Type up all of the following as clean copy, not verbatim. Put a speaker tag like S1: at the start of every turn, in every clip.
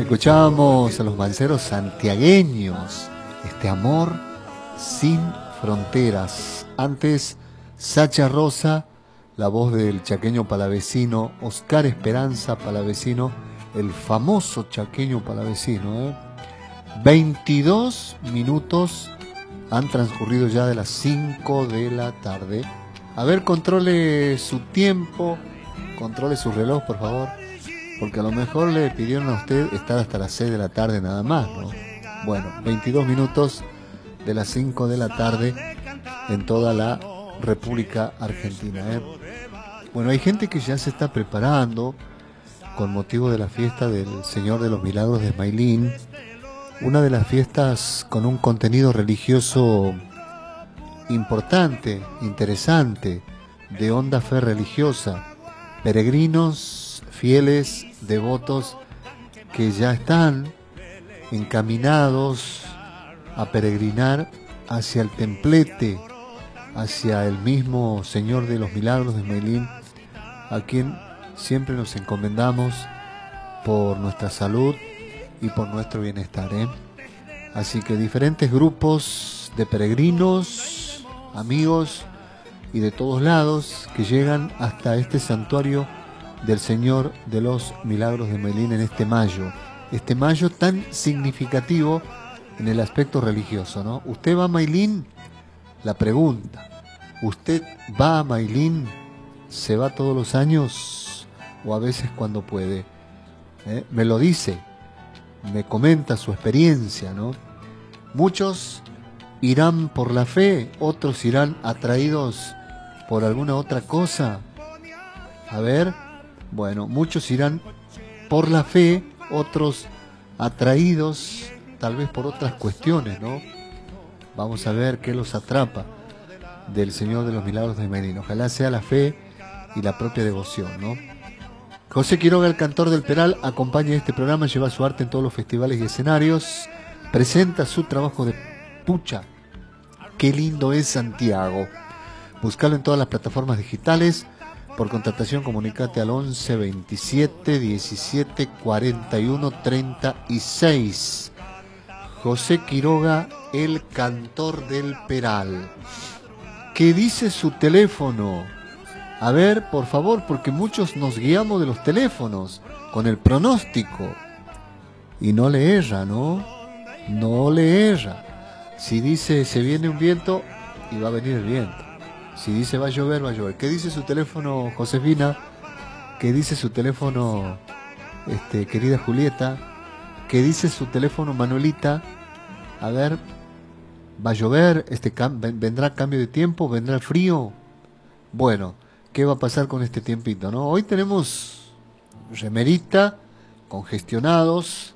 S1: Escuchábamos a los manceros santiagueños, este amor sin fronteras. Antes, Sacha Rosa, la voz del chaqueño palavecino, Oscar Esperanza palavecino, el famoso chaqueño palavecino. 22 minutos han transcurrido ya de las 5 de la tarde. A ver, controle su tiempo, controle su reloj, por favor. Porque a lo mejor le pidieron a usted estar hasta las 6 de la tarde nada más, ¿no? Bueno, 22 minutos de las 5 de la tarde en toda la República Argentina. Bueno, hay gente que ya se está preparando con motivo de la fiesta del Señor de los Milagros de Esmailín, una de las fiestas con un contenido religioso importante, interesante, de honda fe religiosa. Peregrinos, fieles, devotos que ya están encaminados a peregrinar hacia el templete, hacia el mismo Señor de los Milagros de Esmailín, a quien siempre nos encomendamos por nuestra salud y por nuestro bienestar. Así que diferentes grupos de peregrinos, amigos y de todos lados que llegan hasta este santuario del Señor de los Milagros de Esmailín en este mayo tan significativo en el aspecto religioso, ¿no? ¿Usted va a Esmailín? La pregunta, ¿usted va a Esmailín? ¿Se va todos los años o a veces cuando puede? Me lo dice, me comenta su experiencia, ¿no? Muchos irán por la fe, otros irán atraídos por alguna otra cosa. A ver, bueno, muchos irán por la fe, otros atraídos tal vez por otras cuestiones, ¿no? Vamos a ver qué los atrapa del Señor de los Milagros de Esmailín. Ojalá sea la fe y la propia devoción, ¿no? José Quiroga, el cantor del Peral, acompaña este programa, lleva su arte en todos los festivales y escenarios, presenta su trabajo de pucha. Qué lindo es Santiago. Búscalo en todas las plataformas digitales. Por contratación, comunicate al 11 27 17 41 36. José Quiroga, el cantor del Peral. ¿Qué dice su teléfono? A ver, por favor, porque muchos nos guiamos de los teléfonos con el pronóstico. Y no le erra, ¿no? No le erra. Si dice se viene un viento, y va a venir el viento. Si dice va a llover, va a llover. ¿Qué dice su teléfono, Josefina? ¿Qué dice su teléfono, querida Julieta? ¿Qué dice su teléfono, Manuelita? A ver, ¿va a llover? ¿Vendrá cambio de tiempo? ¿Vendrá el frío? Bueno, ¿qué va a pasar con este tiempito, no? Hoy tenemos remerita, congestionados,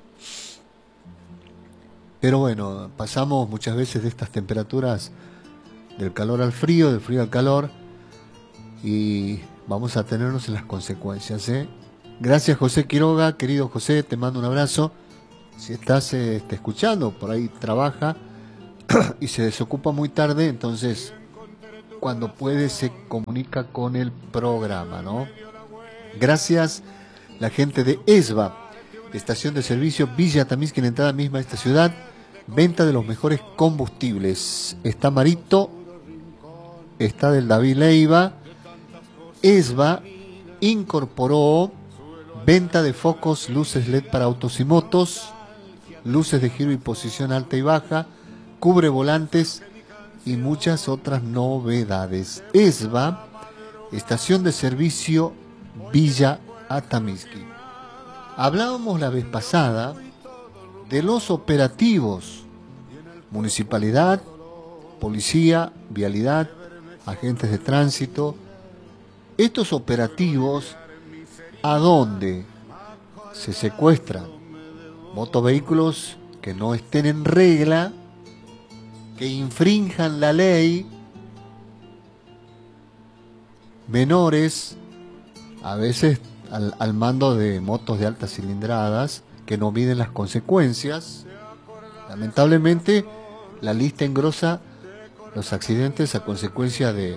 S1: pero bueno, pasamos muchas veces de estas temperaturas del calor al frío, del frío al calor, y vamos a tenernos en las consecuencias, Gracias, José Quiroga, querido José, te mando un abrazo. Si estás escuchando, por ahí trabaja y se desocupa muy tarde, entonces cuando puede se comunica con el programa, ¿no? Gracias, la gente de ESBA, estación de servicio Villa Tamizque, en la entrada misma de esta ciudad. Venta de los mejores combustibles. Está Marito, está del David Leiva. ESBA incorporó venta de focos, luces LED para autos y motos, luces de giro y posición alta y baja, cubre volantes y muchas otras novedades. ESBA, estación de servicio Villa Tamizque. Hablábamos la vez pasada de los operativos, municipalidad, policía, vialidad, agentes de tránsito. Estos operativos, ¿a dónde se secuestran motovehículos que no estén en regla, que infrinjan la ley, menores, a veces al mando de motos de altas cilindradas, que no miden las consecuencias? Lamentablemente, la lista engrosa los accidentes a consecuencia de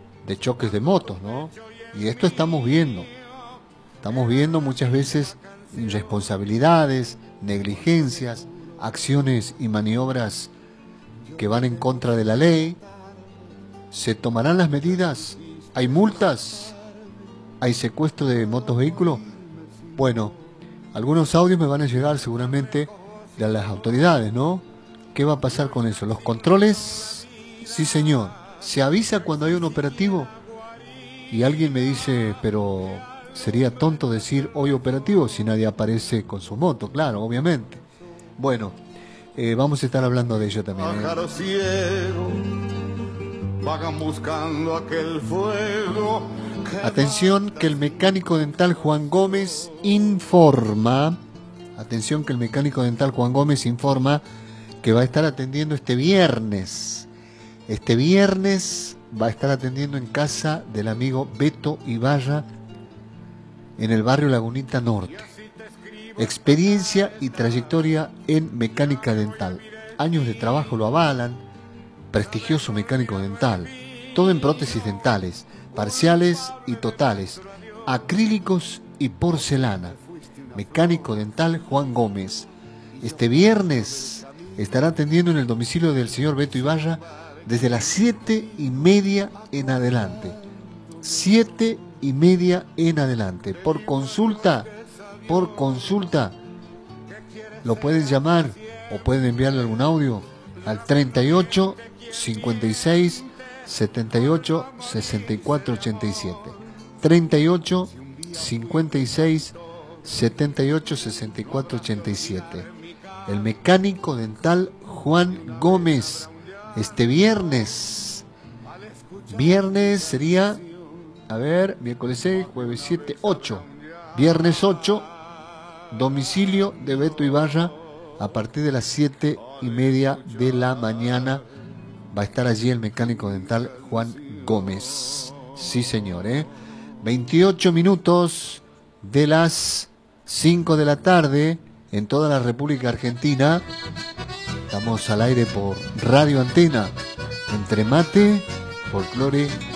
S1: choques de motos, ¿no? Y esto estamos viendo muchas veces irresponsabilidades, negligencias, acciones y maniobras que van en contra de la ley. ¿Se tomarán las medidas? ¿Hay multas? ¿Hay secuestro de motos vehículos? Bueno, algunos audios me van a llegar seguramente de las autoridades, ¿no? ¿Qué va a pasar con eso? ¿Los controles? Sí, señor. ¿Se avisa cuando hay un operativo? Y alguien me dice, pero sería tonto decir hoy operativo si nadie aparece con su moto, claro, obviamente. Bueno, vamos a estar hablando de ello también.
S2: Pájaros ciegos vagan buscando aquel fuego.
S1: Atención que el mecánico dental Juan Gómez informa. Atención que el mecánico dental Juan Gómez informa que va a estar atendiendo este viernes. Este viernes va a estar atendiendo en casa del amigo Beto Ibarra en el barrio Lagunita Norte. Experiencia y trayectoria en mecánica dental. Años de trabajo lo avalan. Prestigioso mecánico dental. Todo en prótesis dentales, parciales y totales, acrílicos y porcelana. Mecánico dental Juan Gómez. Este viernes estará atendiendo en el domicilio del señor Beto Ibarra desde las 7:30 en adelante. 7:30 en adelante. Por consulta, lo pueden llamar o pueden enviarle algún audio al 38 56 78 64 87. 38 56 78 64 87. El mecánico dental Juan Gómez. Este viernes sería, a ver, miércoles 6, jueves 7, 8. Viernes 8, domicilio de Beto Ibarra a partir de las 7:30 de la mañana. Va a estar allí el mecánico dental Juan Gómez. Sí, señor, 28 minutos de las 5 de la tarde en toda la República Argentina. Estamos al aire por Radio Antena, entre mate, folclore